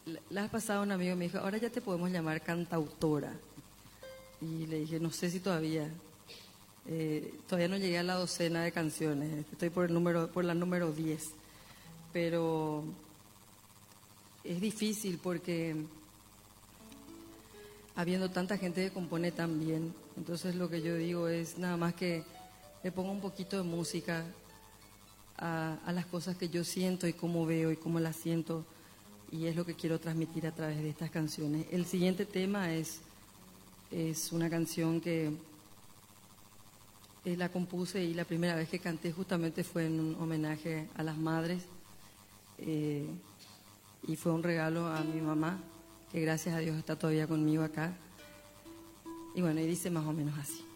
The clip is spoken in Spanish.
La vez pasada un amigo me dijo, ahora ya te podemos llamar cantautora. Y le dije, no sé si todavía. Todavía no llegué a la docena de canciones. Estoy por la número 10. Pero es difícil porque habiendo tanta gente que compone tan bien, entonces lo que yo digo es nada más que le pongo un poquito de música a las cosas que yo siento y cómo veo y cómo las siento, y es lo que quiero transmitir a través de estas canciones. El siguiente tema es una canción que la compuse, y la primera vez que canté justamente fue en un homenaje a las madres, y fue un regalo a mi mamá, que gracias a Dios está todavía conmigo acá. Y bueno, y dice más o menos así.